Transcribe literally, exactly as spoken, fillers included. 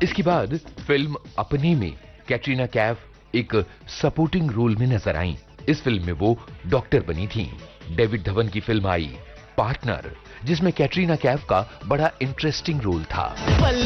इसके बाद फिल्म अपने में कैटरीना कैफ एक सपोर्टिंग रोल में नजर आईं। इस फिल्म में वो डॉक्टर बनी थीं। डेविड धवन की फिल्म आई पार्टनर, जिसमें कैटरीना कैफ का बड़ा इंटरेस्टिंग रोल था।